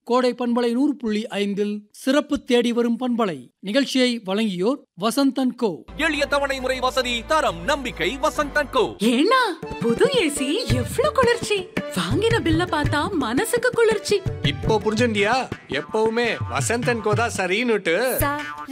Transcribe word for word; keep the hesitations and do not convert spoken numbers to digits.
கோடை பண்பலை நூறு புள்ளி ஐந்தில் சிறப்பு தேடி வரும் பண்பலை நிகழ்ச்சியை வழங்கியோர் வசந்தன் கோ. எளிய தவணை முறை வசதி, தரம், நம்பிக்கை. வசந்தன் கோ. ஏன்னா புது ஏசி எவ்வளவு குளிர்ச்சி! வாங்கின பில்ல பார்த்தா மனசுக்கு குளிர்ச்சி. இப்போ புரிஞ்சுண்டியா? எப்பவுமே வசந்தன் கோ தான் சரின்னுட்டு.